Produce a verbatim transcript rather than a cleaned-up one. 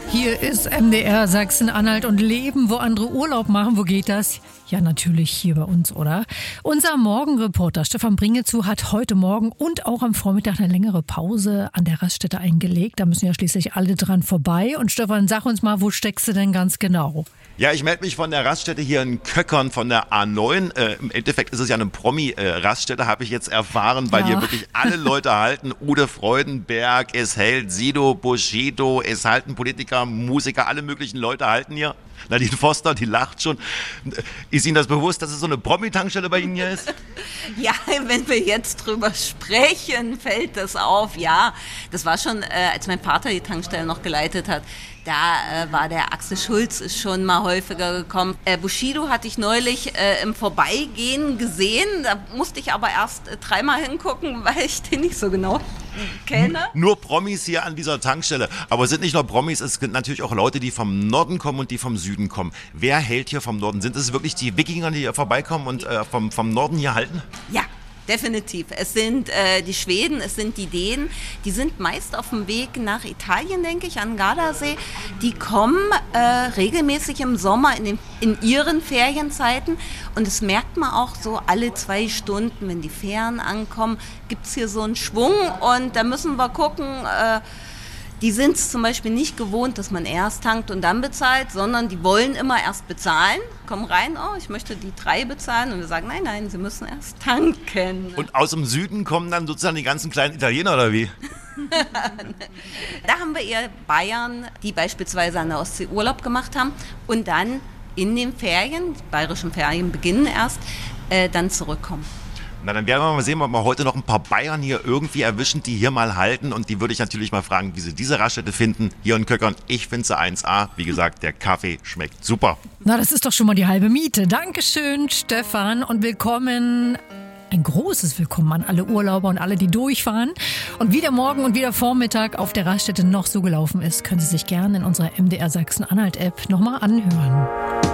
Hier ist M D R Sachsen-Anhalt und Leben, wo andere Urlaub machen. Wo geht das? Ja, natürlich hier bei uns, oder? Unser Morgenreporter Stefan Bringezu hat heute Morgen und auch am Vormittag eine längere Pause an der Raststätte eingelegt. Da müssen ja schließlich alle dran vorbei. Und Stefan, sag uns mal, wo steckst du denn ganz genau? Ja, ich melde mich von der Raststätte hier in Köckern von der A neun. Äh, Im Endeffekt ist es ja eine Promi-Raststätte, äh, habe ich jetzt erfahren, weil ja. hier wirklich alle Leute halten. Ude Freudenberg, es hält Sido, Bushido, es halten Politiker, Musiker, alle möglichen Leute halten hier. Nadine Foster, die lacht schon. Ist Ihnen das bewusst, dass es so eine Promi-Tankstelle bei Ihnen hier ist? Ja, wenn wir jetzt drüber sprechen, fällt das auf. Ja, das war schon, äh, als mein Vater die Tankstelle noch geleitet hat. Da äh, war der Axel Schulz ist schon mal häufiger gekommen. Äh, Bushido hatte ich neulich äh, im Vorbeigehen gesehen. Da musste ich aber erst äh, dreimal hingucken, weil ich den nicht so genau kenne. Nur Promis hier an dieser Tankstelle. Aber es sind nicht nur Promis, es sind natürlich auch Leute, die vom Norden kommen und die vom Süden kommen. Wer hält hier vom Norden? Sind es wirklich die Wikinger, die hier vorbeikommen und äh, vom, vom Norden hier halten? Ja. Definitiv. Es sind äh, die Schweden, es sind die Dänen, die sind meist auf dem Weg nach Italien, denke ich, an Gardasee. Die kommen äh, regelmäßig im Sommer in, den, in ihren Ferienzeiten und das merkt man auch so alle zwei Stunden, wenn die Fähren ankommen, gibt es hier so einen Schwung und da müssen wir gucken, äh, die sind es zum Beispiel nicht gewohnt, dass man erst tankt und dann bezahlt, sondern die wollen immer erst bezahlen, kommen rein, oh, ich möchte die drei bezahlen und wir sagen, nein, nein, sie müssen erst tanken. Und aus dem Süden kommen dann sozusagen die ganzen kleinen Italiener, oder wie? Da haben wir eher Bayern, die beispielsweise an der Ostsee Urlaub gemacht haben und dann in den Ferien, die bayerischen Ferien beginnen erst, äh, dann zurückkommen. Na, dann werden wir mal sehen, ob wir heute noch ein paar Bayern hier irgendwie erwischen, die hier mal halten. Und die würde ich natürlich mal fragen, wie sie diese Raststätte finden. Hier in Köckern, ich finde sie eins A. Wie gesagt, der Kaffee schmeckt super. Na, das ist doch schon mal die halbe Miete. Dankeschön, Stefan. Und willkommen, ein großes Willkommen an alle Urlauber und alle, die durchfahren. Und wie der Morgen und wie der Vormittag auf der Raststätte noch so gelaufen ist, können Sie sich gerne in unserer M D R Sachsen-Anhalt-App nochmal anhören.